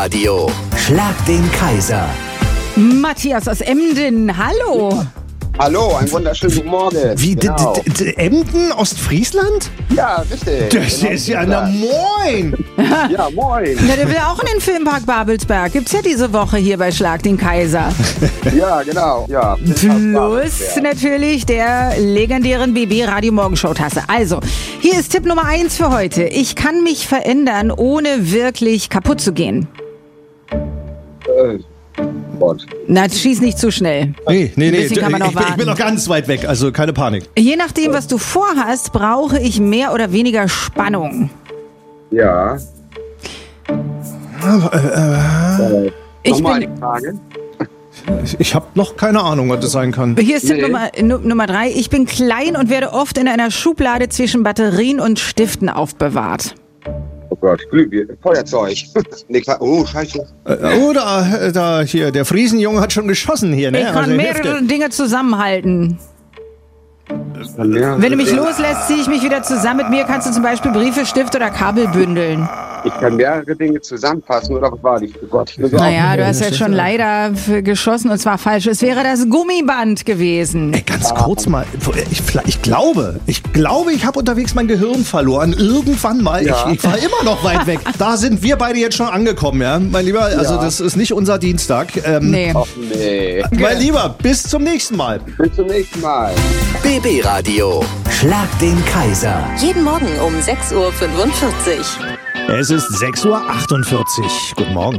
Radio. Schlag den Kaiser. Matthias aus Emden, hallo. Hallo, einen wunderschönen guten Morgen. Wie, Genau. Emden, Ostfriesland? Ja, richtig. Das Genau ist ja, so na gesagt. moin! Ja, moin. Na, der will auch in den Filmpark Babelsberg. Gibt's ja diese Woche hier bei Schlag den Kaiser. Ja, genau. Ja. Plus natürlich der legendären BB Radio Morgenshow Tasse. Also, hier ist Tipp Nummer 1 für heute. Ich kann mich verändern, ohne wirklich kaputt zu gehen. Gott. Na, schieß nicht zu schnell. Nee, bisschen kann man noch ich bin warten. noch ganz weit weg, also keine Panik. Je nachdem, was du vorhast, brauche ich mehr oder weniger Spannung. Ja. Ich Nochmal bin, die Frage. Ich habe noch keine Ahnung, was das sein kann. hier ist Tipp Nee. Nummer 3. Ich bin klein und werde oft in einer Schublade zwischen Batterien und Stiften aufbewahrt. Oh Gott, Glühbirne, Feuerzeug. Nee, klar. Oh, scheiße. Oder da hier, der Friesenjunge hat schon geschossen hier, ne? Ich kann mehrere Dinge zusammenhalten. Ja. Wenn du mich loslässt, ziehe ich mich wieder zusammen. Mit mir kannst du zum Beispiel Briefe, Stift oder Kabel bündeln. Ich kann mehrere Dinge zusammenfassen, oder was war das? Oh Gott. Naja, du hast ja schon leider geschossen und zwar falsch. Es wäre das Gummiband gewesen. Ey, ganz kurz mal, ich glaube, ich habe unterwegs mein Gehirn verloren. Irgendwann mal, Ja. ich war immer noch weit weg. Da sind wir beide jetzt schon angekommen, ja? Mein Lieber, also das ist nicht unser Dienstag. Nee. Ach nee. Mein Lieber, bis zum nächsten Mal. Bis zum nächsten Mal. BB Radio. Schlag den Kaiser. Jeden Morgen um 6:45 Uhr. Es ist 6:48 Uhr. Guten Morgen.